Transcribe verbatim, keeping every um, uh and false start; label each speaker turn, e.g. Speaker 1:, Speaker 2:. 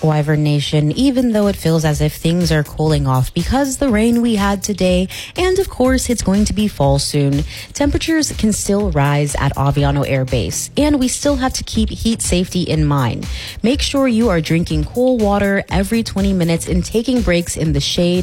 Speaker 1: Wyvern Nation, even though it feels as if things are cooling off because the rain we had today, and of course it's going to be fall soon, temperatures can still rise at Aviano Air Base, and we still have to keep heat safety in mind. Make sure you are drinking cool water every twenty minutes and taking breaks in the shade